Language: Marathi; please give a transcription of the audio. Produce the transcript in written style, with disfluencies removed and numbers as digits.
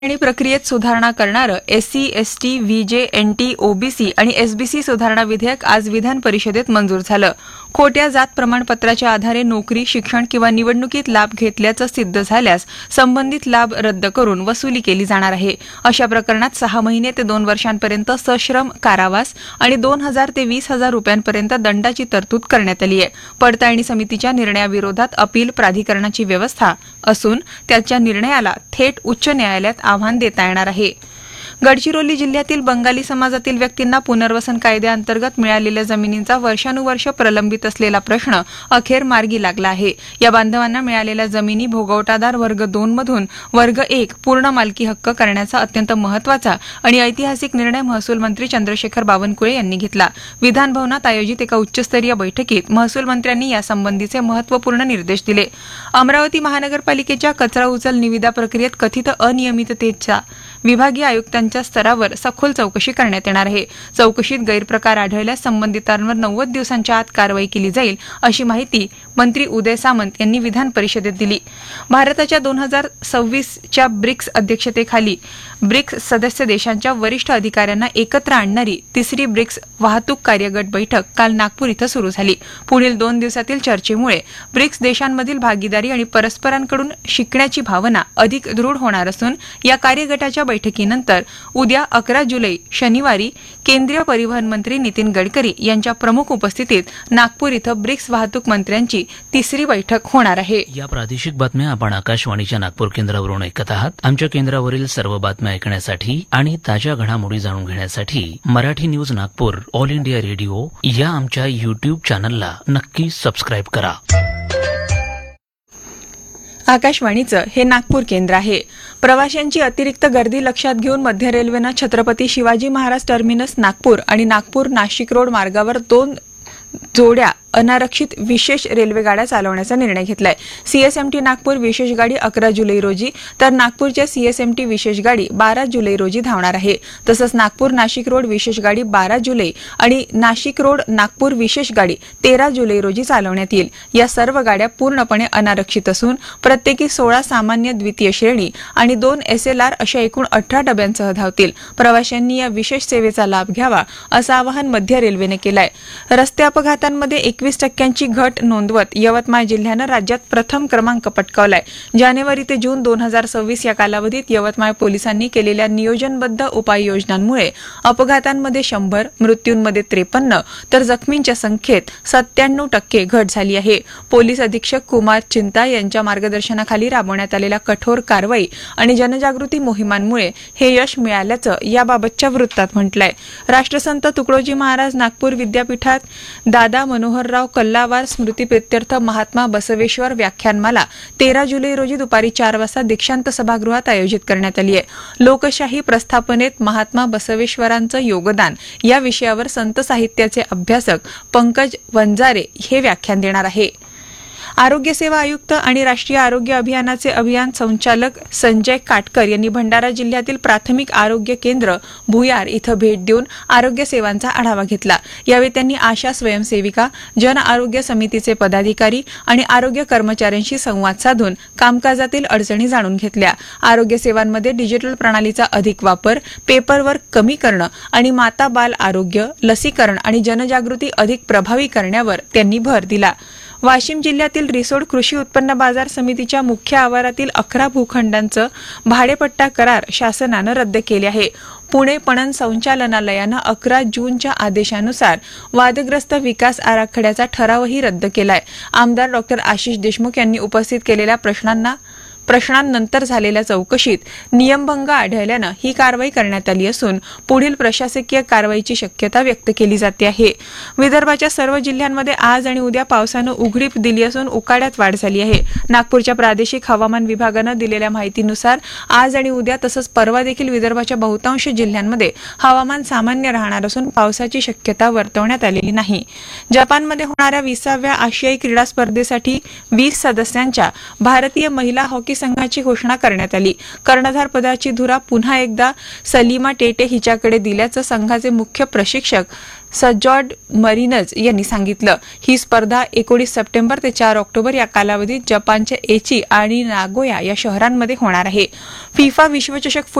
आणि प्रक्रियेत सुधारणा करणारं SC, ST, VJ, n t, OBC आणि एसबीसी सुधारणा विधेयक आज विधान परिषदेत मंजूर झालं. खोट्या जात प्रमाणपत्राच्या आधारे नोकरी, शिक्षण किंवा निवडणुकीत लाभ घेतल्याचं सिद्ध झाल्यास संबंधित लाभ रद्द करून वसुली केली जाणार आहे. अशा प्रकरणात 6 महिने ते 2 वर्षांपर्यंत सश्रम कारावास आणि 2,000 ते 20,000 रुपयांपर्यंत दंडाची तरतूद करण्यात आली आहे. पडताळणी समितीच्या निर्णयाविरोधात अपील प्राधिकरणाची व्यवस्था असून त्याच्या निर्णयाला थेट उच्च न्यायालयात आव्हान देता येणार आहे. गडचिरोली जिल्ह्यातील बंगाली समाजातील व्यक्तींना पुनर्वसन कायद्याअंतर्गत मिळालेल्या जमिनींचा वर्षानुवर्ष प्रलंबित असलेला प्रश्न अखेर मार्गी लागला आहे. या बांधवांना मिळालेल्या जमिनी भोगवटादार वर्ग 2 मधून वर्ग 1 पूर्ण मालकी हक्क करण्याचा अत्यंत महत्वाचा आणि ऐतिहासिक निर्णय महसूल मंत्री चंद्रशेखर बावनकुळे यांनी घेतला. विधानभवनात आयोजित एका उच्चस्तरीय बैठकीत महसूल मंत्र्यांनी यासंबंधीचे महत्वपूर्ण निर्देश दिले. अमरावती महानगरपालिकेच्या कचरा उचल निविदा प्रक्रियेत कथित अनियमिततेचा विभागीय आयुक्तांच्या स्तरावर सखोल चौकशी करण्यात येणार आहे. चौकशीत गैरप्रकार आढळल्यास संबंधितांवर 90 दिवसांच्या आत कारवाई केली जाईल, अशी माहिती मंत्री उदय सामंत यांनी विधान परिषदेत दिली. भारताच्या 2026च्या ब्रिक्स अध्यक्षतेखाली ब्रिक्स सदस्य देशांच्या वरिष्ठ अधिकाऱ्यांना एकत्र आणणारी तिसरी ब्रिक्स वाहतूक कार्यगट बैठक काल नागपूर इथं सुरू झाली. पुढील 2 दिवसातील चर्चेमुळे ब्रिक्स देशांमधील भागीदारी आणि परस्परांकडून शिकण्याची भावना अधिक दृढ होणार असून या कार्यगटाच्या बैठकीनंतर उद्या 11 जुलै शनिवारी केंद्रीय परिवहन मंत्री नितीन गडकरी यांच्या प्रमुख उपस्थितीत नागपूर इथं ब्रिक्स वाहतूक मंत्र्यांची तिसरी बैठक होणार आहे. या प्रादेशिक बातम्या आपण आकाशवाणीच्या नागपूर केंद्रावरून ऐकत आहात. आमच्या केंद्रावरील सर्व बातम्या ऐकण्यासाठी आणि ताज्या घडामोडी जाणून घेण्यासाठी Marathi news Nagpur all India radio या आमच्या युट्यूब चॅनलला नक्की सबस्क्राईब करा. आकाशवाणीचं हे नागपूर केंद्र आहे. प्रवाशांची अतिरिक्त गर्दी लक्षात घेऊन मध्य रेल्वेनं छत्रपती शिवाजी महाराज टर्मिनस नागपूर आणि नागपूर नाशिक रोड मार्गावर 2 जोड्या अनारक्षित विशेष रेल्वेगाड्या चालवण्याचा निर्णय घेतलाय. सीएसएमटी नागपूर विशेष गाडी 11 जुलै रोजी तर नागपूरच्या सीएसएमटी विशेष गाडी 12 जुलै रोजी धावणार आहे. तसंच नागपूर नाशिक रोड विशेष गाडी 12 जुलै आणि नाशिक रोड नागपूर विशेष गाडी 13 जुलै रोजी चालवण्यात येईल. या सर्व गाड्या पूर्णपणे अनारक्षित असून प्रत्येकी 16 सामान्य द्वितीय श्रेणी आणि 2 SLR अशा एकूण 18 डब्यांसह धावतील. प्रवाशांनी या विशेष सेवेचा लाभ घ्यावा असं आवाहन मध्य रेल्वेने केलंय. रस्ते अपघातांमध्ये 21% घट नोंदवत यवतमाळ जिल्ह्यानं राज्यात प्रथम क्रमांक पटकावलाय. जानेवारी ते जून 2026 या कालावधीत यवतमाळ पोलिसांनी केलेल्या नियोजनबद्ध उपाययोजनांमुळे अपघातांमध्ये 100, मृत्यूंमध्ये 53 तर जखमींच्या संख्येत 97% घट झाली आहे. पोलीस अधीक्षक कुमार चिंता यांच्या मार्गदर्शनाखाली राबवण्यात आलेल्या कठोर कारवाई आणि जनजागृती मोहिमांमुळे हे यश मिळाल्याचं याबाबतच्या वृत्तात म्हटलंय. राष्ट्रसंत तुकडोजी महाराज नागपूर विद्यापीठात दादा मनोहरराव कल्लावार स्मृतिप्रित्यर्थ महात्मा बसवेश्वर व्याख्यानमाला 13 जुलै रोजी दुपारी 4 वाजता दीक्षांत सभागृहात आयोजित करण्यात आली आहे. लोकशाही प्रस्थापनेत महात्मा बसवेश्वरांचं योगदान या विषयावर संत साहित्याचे अभ्यासक पंकज वंजारे हे व्याख्यान देणार आहे. आरोग्य सेवा आयुक्त आणि राष्ट्रीय आरोग्य अभियानाचे अभियान संचालक संजय काटकर यांनी भंडारा जिल्ह्यातील प्राथमिक आरोग्य केंद्र भुयार इथं भेट देऊन आरोग्य सेवांचा आढावा घेतला. यावेळी त्यांनी आशा स्वयंसेविका, जन आरोग्य समितीचे पदाधिकारी आणि आरोग्य कर्मचाऱ्यांशी संवाद साधून कामकाजातील अडचणी जाणून घेतल्या. आरोग्य सेवांमध्ये डिजिटल प्रणालीचा अधिक वापर, पेपरवर्क कमी करणं आणि माता बाल आरोग्य, लसीकरण आणि जनजागृती अधिक प्रभावी करण्यावर त्यांनी भर दिला. वाशिम जिल्ह्यातील रिसोड कृषी उत्पन्न बाजार समितीच्या मुख्य आवारातील 11 भूखंडांचं भाडेपट्टा करार शासनानं रद्द केले आहे. पुणे पणन संचालनालयानं 11 जूनच्या आदेशानुसार वादग्रस्त विकास आराखड्याचा ठरावही रद्द केलाय. आमदार डॉ. आशिष देशमुख यांनी उपस्थित केलेल्या प्रश्नांनंतर झालेल्या चौकशीत नियमभंग आढळल्यानं ही कारवाई करण्यात आली असून पुढील प्रशासकीय कारवाईची शक्यता व्यक्त केली जाते आहे. विदर्भाच्या सर्व जिल्ह्यांमध्ये आज आणि उद्या पावसानं उघडीप दिली असून उकाड्यात वाढ झाली आहे. नागपूरच्या प्रादेशिक हवामान विभागानं दिलेल्या माहितीनुसार आज आणि उद्या तसंच परवा देखील विदर्भाच्या बहुतांश जिल्ह्यांमध्ये हवामान सामान्य राहणार असून पावसाची शक्यता वर्तवण्यात आलेली नाही. जपानमध्ये होणाऱ्या 20व्या आशियाई क्रीडा स्पर्धेसाठी 20 सदस्यांच्या भारतीय महिला हॉकी संघाची घोषणा करण्यात आली. कर्णधार पदाची धुरा पुन्हा एकदा सलीमा टेटे हिच्याकडे दिल्याचं संघाचे मुख्य प्रशिक्षक सजॉड मरिनज यांनी सांगितलं. ही स्पर्धा 19 सप्टेंबर ते 4 ऑक्टोबर या कालावधीत जपानच्या एची आणि नागोया या शहरांमध्ये होणार आहे. फिफा विश्वचषक